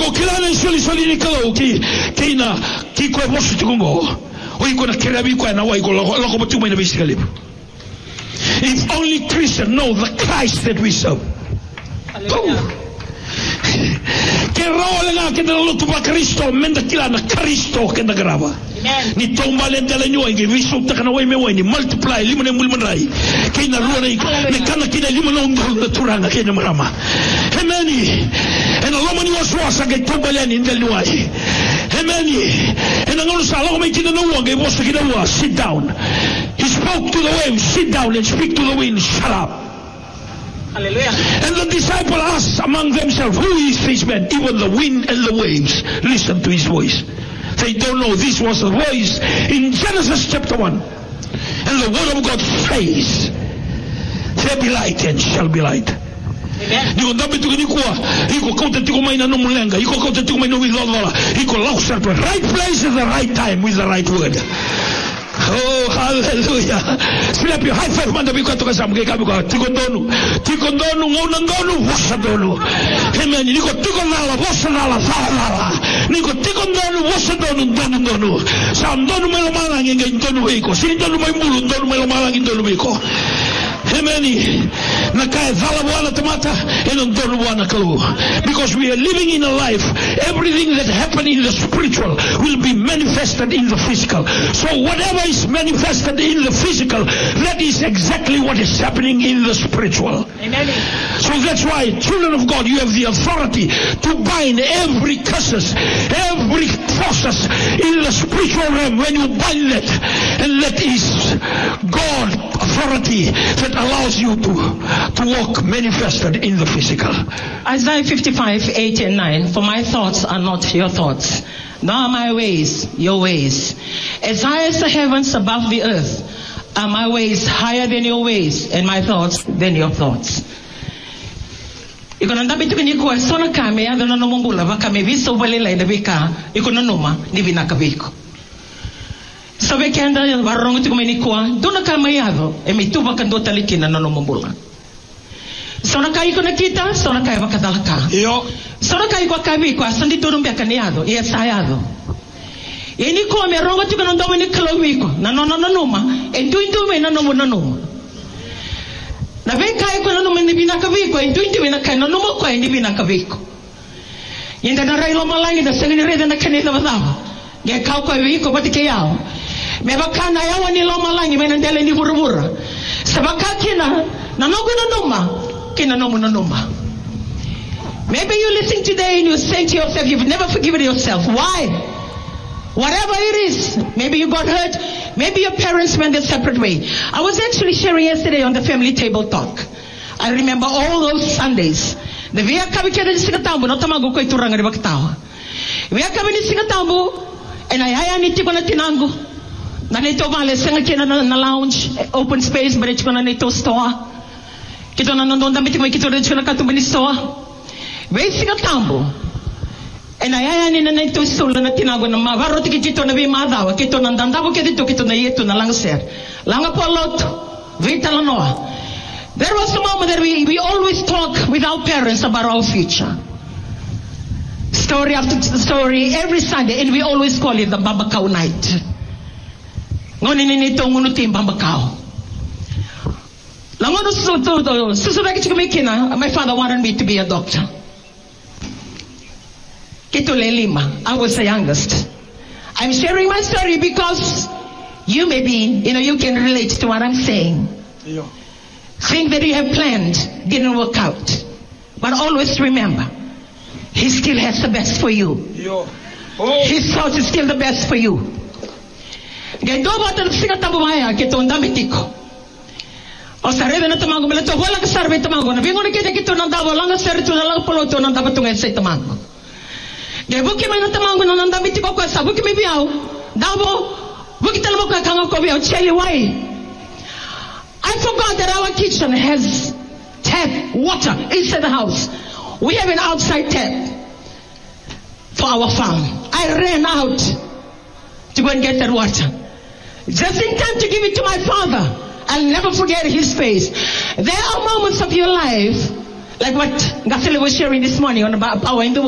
O kilana soli ni kalo ki ko mo su tungo. O iko na kerabi ko na wai ko loko batu mai na bisikali. If only Christians know the Christ that we serve. Che rola nga che nella lotta per Cristo mentre kilana Cristo che da grava. Ni tomba le della noi che vi sotto che noi me ni multiply limone mulmanai che na ruona ne kana che da limone on turanga che na marama. Amen. En aloma ni waswasa che tomba le ni del noi. Amen. En angolo sa aloma che da no che was che da sit down. He spoke to the waves, sit down and speak to the wind, shut up. Hallelujah. And the disciples asked among themselves, who is this man? Even the wind and the waves listen to his voice. They don't know this was the voice in Genesis chapter 1. And the word of God says, there be light and shall be light. Dico dambe tu ni kwa iko konta tiko mai na no mulenga iko konta tiko mai no wilodwala iko lausa right place at the right time with the right word. Oh, hallelujah. Slap your high five manda biko toka samge kabi ko tikondonu ngonondonu wasadonu. Amen. Niko tikondala wasadala sala. Niko tikondonu wasadonu ndonu. Sandonu melo malangi ndonu biko. Sindonu mai mulu ndonu melo malangi ndonu biko. Amen. Because we are living in a life, everything that happened in the spiritual will be manifested in the physical. So whatever is manifested in the physical, that is exactly what is happening in the spiritual. Amen. So that's why, children of God, you have the authority to bind every curses, every forces in the spiritual realm. When you bind that, and that is God authority that allows you to walk manifested in the physical. Isaiah 55:8 and 9. For my thoughts are not your thoughts, nor are my ways your ways. As high as the heavens above the earth are my ways higher than your ways, and my thoughts than your thoughts. Iko na ndabi tukini kwa sona kame ya na nombula vaka me viso valela ina vika iko na noma ni vinaka viko. Sabe que anda varrongo tu kumeni kwa dona kama yado e me tuba kando talikina na nombula. Sona kai ko nakita sona kai vakadalaka. Yo. Sona kai kwa kabi kwa sandi turumbe kaniado e sayado. E ni ko me rongo tu kando ni kalowiko na noma e tuindu me na noma. Na venkai ko na numa ni binakaviko e tuindu me na kai na noma ko e ni binakaviko. Yenda na railo malangi na sengini reda na kanida vadava. Ge kau ko viko patike yao. Me bakana yawa ni lo malangi me ndele ni burubura. Sabaka kina na nogu na noma kina nomu na noma. Maybe you listen today and you say to yourself, you've never forgiven yourself. Why? Whatever it is, maybe you got hurt, maybe your parents went a separate way. I was actually sharing yesterday on the family table talk. I remember all those Sundays. The via kabikeda ni singatambo no tamago ko ituranga ni baktawa. Via kabini singatambo and I ni tiko na tinango. Na nito vale senga kena na lounge, open space, but it's gonna nito store. Kito na nondonda mitiko kito na chuna katumbani store. Via singatambo. And I ni na nito solo na tinago na mavaro tikito na vi madawa kito na ndandabo kito na yeto na langser. Langa po lot vita la noa. There was a moment that we always talk with our parents about our future. Story after story every Sunday, and we always call it the Babakau night. Ngoni nito ngunu tim Babakau. Langono susudaki chikumikina. My father wanted me to be a doctor. Kitule Lima. I was the youngest. I'm sharing my story because you may be, you can relate to what I'm saying. Yeah. Things that you have planned didn't work out. But always remember, He still has the best for you. Yeah. Oh. His thoughts is still the best for you. Gendo bata singa tabumaya kitonda mitiko. O sarebe na tamango mela to wala ka sarbe tamango na bingo kete kito na dabo langa sertu na lang polo to na dabo tunga sa tamango. Gebuki may na tamango na nanda mitiko ko sa buki may biaw. Dabo buki talbo ka kanga ko biaw cheli wai. I forgot that our kitchen has tap water inside the house. We have an outside tap for our farm. I ran out to go and get that water. Just in time to give it to my father. I'll never forget his face. There are moments of your life, like what Gasile was sharing this morning on about power in the